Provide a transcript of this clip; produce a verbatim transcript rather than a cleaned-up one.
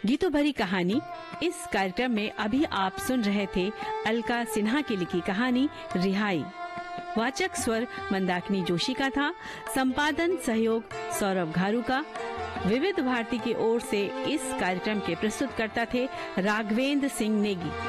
गीतों भरी कहानी। इस कार्यक्रम में अभी आप सुन रहे थे अलका सिन्हा की लिखी कहानी रिहाई। वाचक स्वर मंदाकिनी जोशी का था। संपादन सहयोग सौरभ घारू का। विविध भारती की ओर से इस कार्यक्रम के प्रस्तुतकर्ता थे राघवेंद्र सिंह नेगी।